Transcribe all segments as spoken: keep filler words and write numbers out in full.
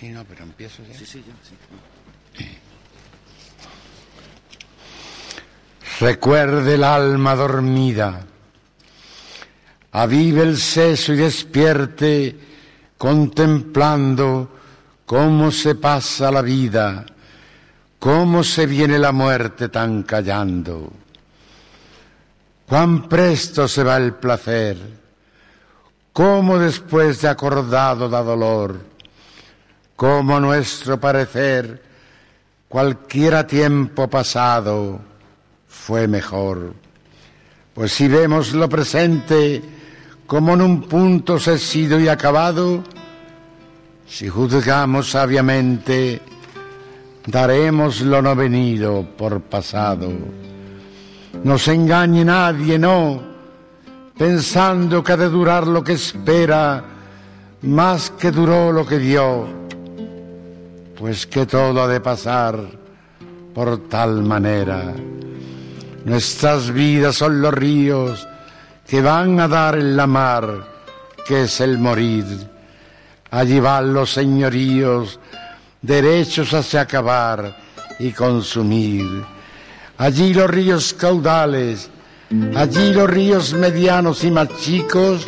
Sí, no, pero empiezo ya. Sí, sí, ya, sí. Recuerde el alma dormida, avive el seso y despierte, contemplando cómo se pasa la vida, cómo se viene la muerte tan callando. Cuán presto se va el placer, cómo después de acordado da dolor, cómo nuestro parecer, cualquiera tiempo pasado, fue mejor. Pues si vemos lo presente como en un punto sesido y acabado, si juzgamos sabiamente, daremos lo no venido por pasado. No se engañe nadie, no, pensando que ha de durar lo que espera, más que duró lo que dio, pues que todo ha de pasar por tal manera. Nuestras vidas son los ríos que van a dar en la mar, que es el morir. Allí van los señoríos, derechos hacia acabar y consumir. Allí los ríos caudales, allí los ríos medianos y más chicos,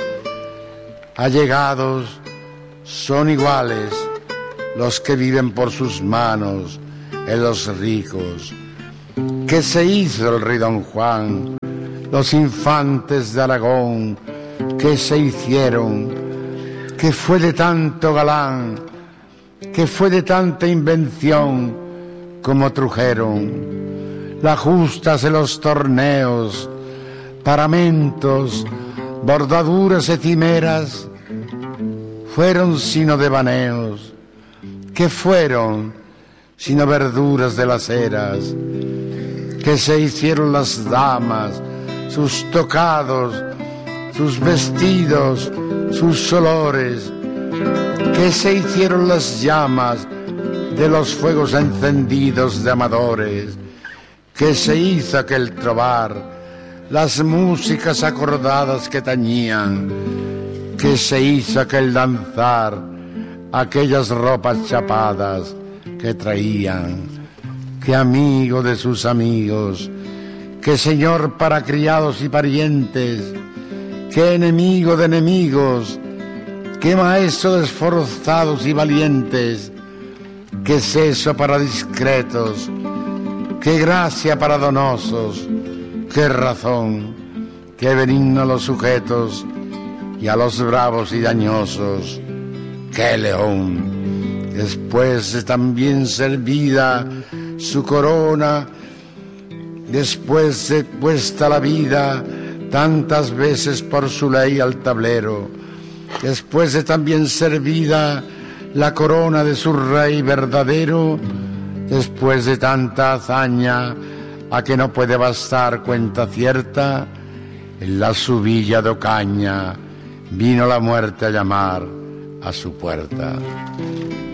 allegados, son iguales los que viven por sus manos en los ricos. ¿Qué se hizo el rey Don Juan? Los infantes de Aragón, ¿qué se hicieron? ¿Qué fue de tanto galán? ¿Qué fue de tanta invención como trujeron? Las justas de los torneos, paramentos, bordaduras y cimeras, fueron sino devaneos. ¿Qué fueron sino verduras de las eras? Que se hicieron las damas, sus tocados, sus vestidos, sus olores, que se hicieron las llamas de los fuegos encendidos de amadores, que se hizo aquel trobar, las músicas acordadas que tañían, que se hizo aquel danzar, aquellas ropas chapadas que traían. Qué amigo de sus amigos, qué señor para criados y parientes, qué enemigo de enemigos, qué maestro de esforzados y valientes, qué seso para discretos, qué gracia para donosos, qué razón, qué benigno a los sujetos y a los bravos y dañosos, qué león. Después de tan bien servida su corona, después de puesta la vida tantas veces por su ley al tablero, después de tan bien servida la corona de su rey verdadero, después de tanta hazaña a que no puede bastar cuenta cierta, en la su villa de Ocaña vino la muerte a llamar a su puerta.